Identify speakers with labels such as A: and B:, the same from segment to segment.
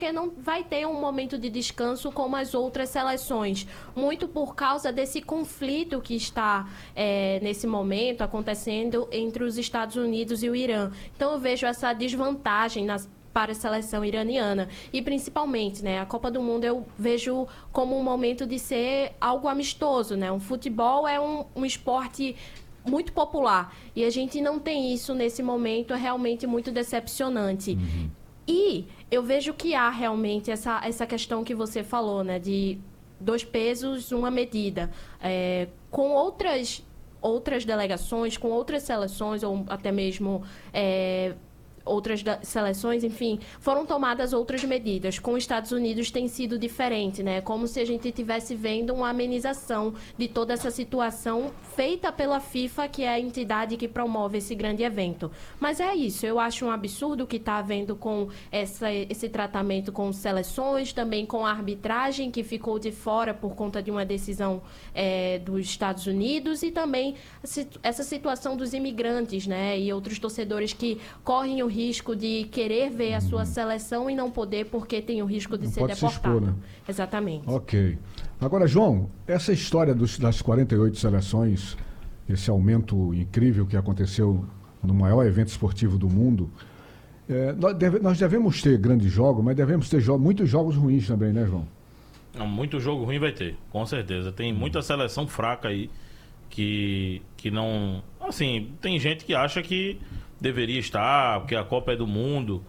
A: porque não vai ter um momento de descanso como as outras seleções, muito por causa desse conflito que está nesse momento acontecendo entre os Estados Unidos e o Irã. Então eu vejo essa desvantagem para a seleção iraniana. E principalmente, né, a Copa do Mundo eu vejo como um momento de ser algo amistoso, né? O futebol é um esporte muito popular e a gente não tem isso nesse momento, é realmente muito decepcionante. E eu vejo que há realmente essa questão que você falou, né, de 2 pesos, uma medida. Com outras delegações, com outras seleções, ou até mesmo outras seleções, enfim, foram tomadas outras medidas. Com os Estados Unidos tem sido diferente, né? Como se a gente estivesse vendo uma amenização de toda essa situação feita pela FIFA, que é a entidade que promove esse grande evento. Mas é isso, eu acho um absurdo o que está havendo com esse tratamento com seleções, também com a arbitragem que ficou de fora por conta de uma decisão dos Estados Unidos, e também essa situação dos imigrantes, né? E outros torcedores que correm o risco de querer ver a sua seleção e não poder porque tem o risco de ser deportado. Se expor, né? Exatamente.
B: Ok. Agora, João, essa história das 48 seleções, esse aumento incrível que aconteceu no maior evento esportivo do mundo, nós devemos ter grandes jogos, mas devemos ter muitos jogos ruins também, né, João?
C: Não, muito jogo ruim vai ter, com certeza. Tem muita seleção fraca aí que não... Assim, tem gente que acha que deveria estar, porque a Copa é do Mundo,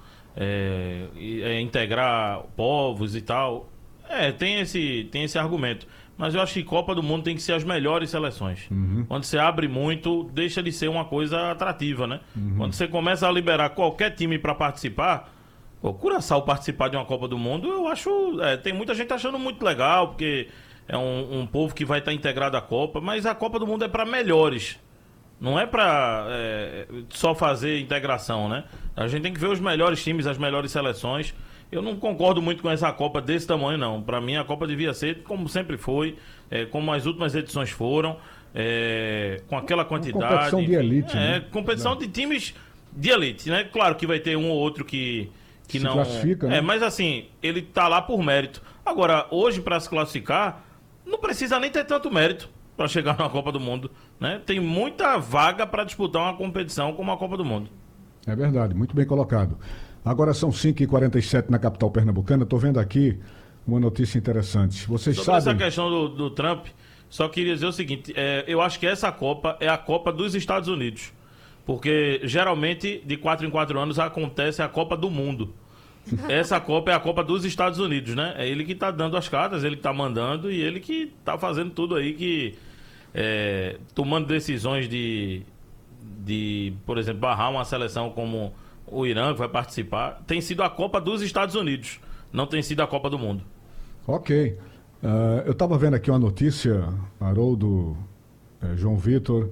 C: integrar povos e tal. Tem esse argumento. Mas eu acho que Copa do Mundo tem que ser as melhores seleções. Quando você abre muito, deixa de ser uma coisa atrativa, né? Quando você começa a liberar qualquer time para participar, o Curaçao participar de uma Copa do Mundo, eu acho... tem muita gente achando muito legal, porque é um povo que vai estar integrado à Copa, mas a Copa do Mundo é para melhores. Não é para só fazer integração, né? A gente tem que ver os melhores times, as melhores seleções. Eu não concordo muito com essa Copa desse tamanho, não. Para mim, a Copa devia ser como sempre foi, como as últimas edições foram, com aquela quantidade. Uma
B: competição de elite, né?
C: Competição de times de elite, né? Claro que vai ter um ou outro que
B: se
C: não...
B: classifica, né?
C: Mas assim, ele tá lá por mérito. Agora, hoje, para se classificar, não precisa nem ter tanto mérito para chegar na Copa do Mundo, né? Tem muita vaga para disputar uma competição como a Copa do Mundo.
B: É verdade, muito bem colocado. Agora são 5h47 na capital pernambucana. Estou vendo aqui uma notícia interessante. Vocês
C: Sobre
B: sabem...
C: essa questão do Trump, só queria dizer o seguinte, eu acho que essa Copa é a Copa dos Estados Unidos, porque geralmente de 4 em 4 anos acontece a Copa do Mundo. Essa Copa é a Copa dos Estados Unidos, né? É ele que tá dando as cartas, ele que tá mandando e ele que tá fazendo tudo aí, tomando decisões de, por exemplo, barrar uma seleção como o Irã, que vai participar. Tem sido a Copa dos Estados Unidos, não tem sido a Copa do Mundo.
B: Ok. Eu estava vendo aqui uma notícia, Haroldo, João Vitor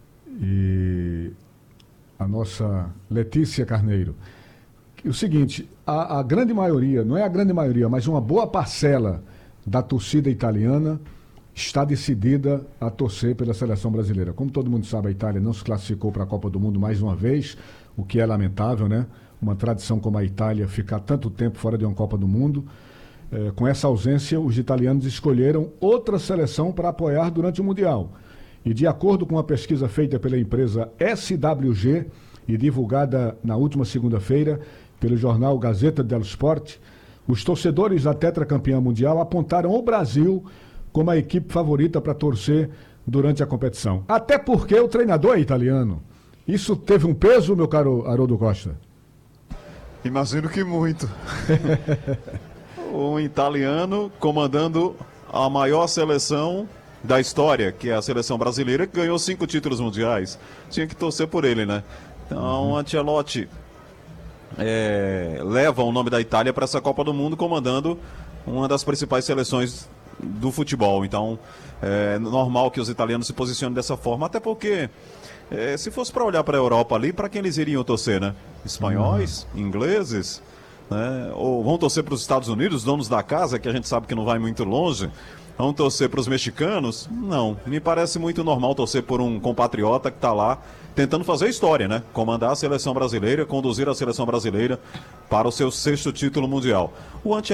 B: e a nossa Letícia Carneiro. O seguinte, a grande maioria, não é a grande maioria, mas uma boa parcela da torcida italiana está decidida a torcer pela seleção brasileira. Como todo mundo sabe, a Itália não se classificou para a Copa do Mundo mais uma vez, o que é lamentável, né? Uma tradição como a Itália ficar tanto tempo fora de uma Copa do Mundo. Com essa ausência, os italianos escolheram outra seleção para apoiar durante o Mundial. E de acordo com uma pesquisa feita pela empresa SWG e divulgada na última segunda-feira pelo jornal Gazeta dello Sport, os torcedores da tetracampeã mundial apontaram o Brasil como a equipe favorita para torcer durante a competição. Até porque o treinador é italiano. Isso teve um peso, meu caro Haroldo Costa?
D: Imagino que muito. Um italiano comandando a maior seleção da história, que é a seleção brasileira, que ganhou 5 títulos mundiais. Tinha que torcer por ele, né? Então, Ancelotti leva o nome da Itália para essa Copa do Mundo, comandando uma das principais seleções do futebol. Então, é normal que os italianos se posicionem dessa forma, até porque se fosse para olhar para a Europa ali, para quem eles iriam torcer, né? Espanhóis, ingleses, né? Ou vão torcer para os Estados Unidos, donos da casa, que a gente sabe que não vai muito longe. Vão torcer para os mexicanos? Não, me parece muito normal torcer por um compatriota que está lá tentando fazer história, né? Comandar a seleção brasileira, conduzir a seleção brasileira para o seu 6º título mundial. O